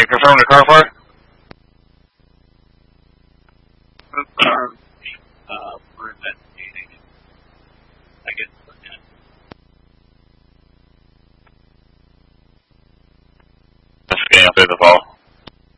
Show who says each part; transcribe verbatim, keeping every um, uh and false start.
Speaker 1: you confirm the car fire?
Speaker 2: uh, we're investigating it. I guess we're gonna.
Speaker 1: Just getting up through the fall.